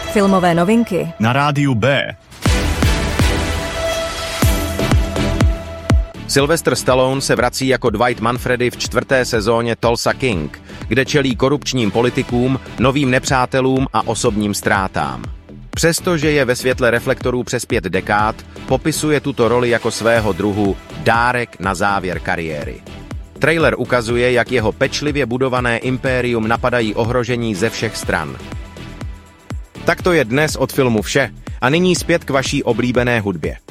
Filmové novinky na rádiu B. Sylvester Stallone se vrací jako Dwight Manfredi v 4. sezóně Tulsa King, kde čelí korupčním politikům, novým nepřátelům a osobním ztrátám. Přestože je ve světle reflektorů přes 5 dekád, popisuje tuto roli jako svého druhu dárek na závěr kariéry. Trailer ukazuje, jak jeho pečlivě budované impérium napadají ohrožení ze všech stran. Tak to je dnes od filmu vše a nyní zpět k vaší oblíbené hudbě.